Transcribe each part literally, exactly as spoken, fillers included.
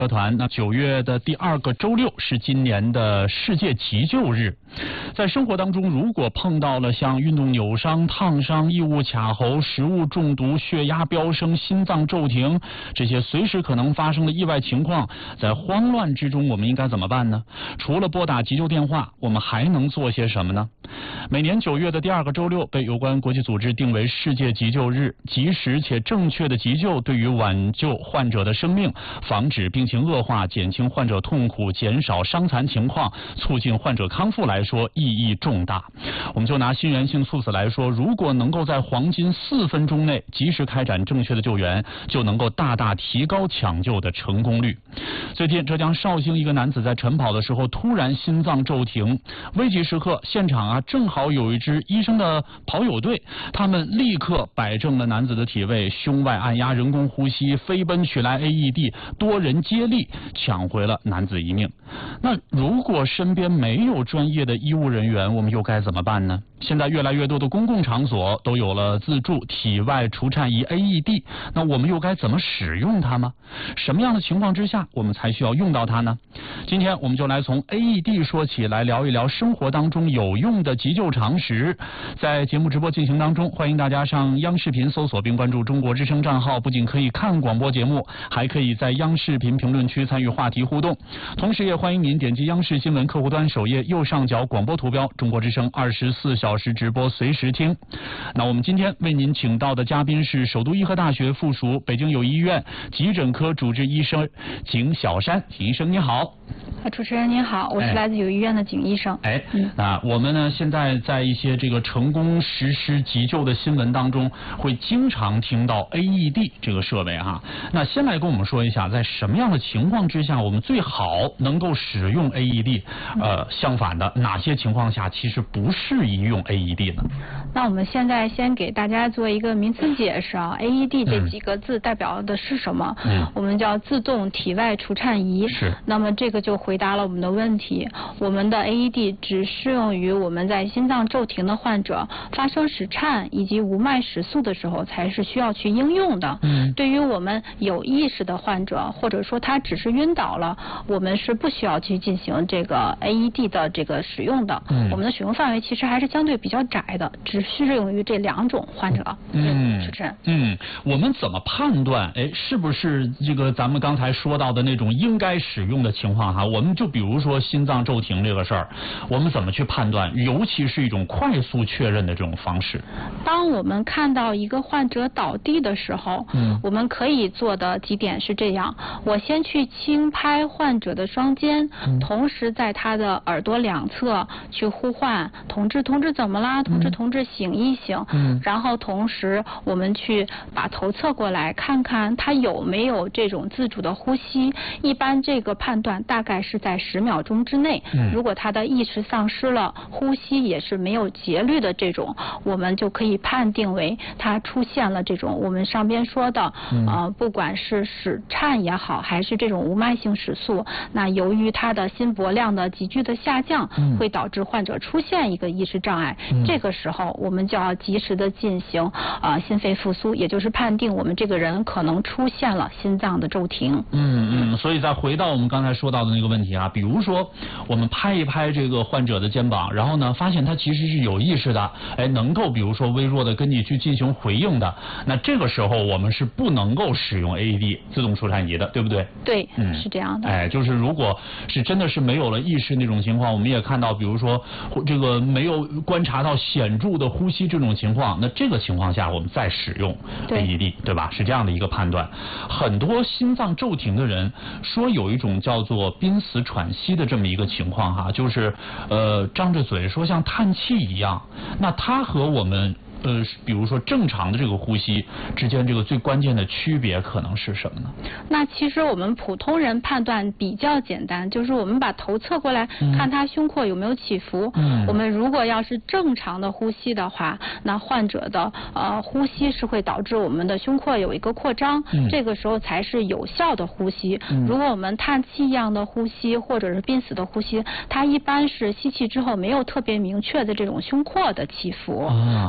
社团，那九月的第二个周六是今年的世界急救日。在生活当中，如果碰到了像运动扭伤、烫伤、异物卡喉、食物中毒、血压飙升、心脏骤停这些随时可能发生的意外情况，在慌乱之中，我们应该怎么办呢？除了拨打急救电话，我们还能做些什么呢？每年九月的第二个周六被有关国际组织定为世界急救日，及时且正确的急救对于挽救患者的生命，防止病情恶化，减轻患者痛苦，减少伤残情况，促进患者康复来说意义重大。我们就拿心源性猝死来说，如果能够在黄金四分钟内及时开展正确的救援，就能够大大提高抢救的成功率。最近浙江绍兴一个男子在晨跑的时候突然心脏骤停，危急时刻现场啊正好有一支医生的跑友队，他们立刻摆正了男子的体位，胸外按压人工呼吸，飞奔取来 A E D， 多人接力抢回了男子一命。那如果身边没有专业的医务人员，我们又该怎么办呢？现在越来越多的公共场所都有了自助体外除颤仪 A E D， 那我们又该怎么使用它吗？什么样的情况之下我们才需要用到它呢？今天我们就来从 A E D 说起，来聊一聊生活当中有用的急救常识。在节目直播进行当中，欢迎大家上央视频搜索并关注中国之声账号，不仅可以看广播节目，还可以在央视频评论区参与话题互动。同时也欢迎您点击央视新闻客户端首页右上角广播图标，中国之声二十四小时直播随时听。那我们今天为您请到的嘉宾是首都医科大学附属北京友谊医院急诊科主治医生景小山。景医生你好。 主持人您好，我是来自友谊医院的景医生。 哎，嗯、啊，我们呢现在在一些这个成功实施急救的新闻当中，会经常听到 A E D 这个设备哈。那先来跟我们说一下，在什么样的情况之下，我们最好能够使用 A E D？ 呃，相反的，哪些情况下其实不适宜用 A E D 呢？ 那我们现在先给大家做一个名词解释啊 ，A E D 这几个字代表的是什么？嗯，我们叫自动体外除颤仪。 是。 那么这个就回答了我们的问题。我们的 A E D 只适用于我们在心脏骤停的患者发生室颤以及无脉室速的时候才是需要去应用的。嗯。对于我们有意识的患者，或者说他只是晕倒了，我们是不需要去进行这个 A E D 的这个使用的。嗯。我们的使用范围其实还是相对比较窄的，只适用于这两种患者。 嗯。 主持人。 嗯，我们怎么判断？哎，是不是这个咱们刚才说到的那种应该使用的情况哈？我们就比如说心脏骤停这个事儿，我们怎么去判断？尤其是一种快速确认的这种方式。 当我们看到一个患者倒地的时候，嗯，我们可以做的几点是这样：我先去轻拍患者的双肩，嗯、同时在他的耳朵两侧去呼唤“同志，同志怎么啦？同志，同志醒一醒。”嗯，然后同时我们去把头侧过来，看看他有没有这种自主的呼吸。一般这个判断大概是在十秒钟之内。嗯，如果他的意识丧失了，呼吸也是没有节律的这种，我们就可以判定为他出现了这种我们上边说的，嗯、呃，不管是室颤也好，还是这种无脉性室速，那由于他的心搏量的急剧的下降，嗯、会导致患者出现一个意识障碍。嗯、这个时候我们就要及时的进行啊、呃、心肺复苏，也就是判定我们这个人可能出现了心脏的骤停。 嗯嗯，所以再回到我们刚才说到的那个问题啊，比如说我们拍一拍这个患者的肩膀，然后呢发现他其实是有意识的，哎，能够比如说微弱的跟你去进行回应的，那这个时候我们是不能够使用 A E D 自动除颤仪的，对不对？ 对，嗯，是这样的。 哎，就是如果是真的是没有了意识那种情况，我们也看到，比如说这个没有观察到显著的呼吸这种情况，那这个情况下我们再使用 A E D， 对, 对吧？是这样的一个判断。很多心脏骤停的人说有一种叫做濒死喘息的这么一个情况哈，就是呃张着嘴说像叹气一样，那它和我们呃，比如说正常的这个呼吸之间，这个最关键的区别可能是什么呢？ 那其实我们普通人判断比较简单，就是我们把头侧过来，嗯、看他胸廓有没有起伏。嗯、我们如果要是正常的呼吸的话，那患者的呃呼吸是会导致我们的胸廓有一个扩张，嗯、这个时候才是有效的呼吸。嗯、如果我们叹气一样的呼吸或者是濒死的呼吸，它一般是吸气之后没有特别明确的这种胸廓的起伏，啊、它可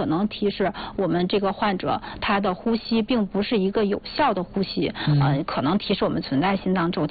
可能提示我们这个患者他的呼吸并不是一个有效的呼吸，嗯、呃，可能提示我们存在心脏骤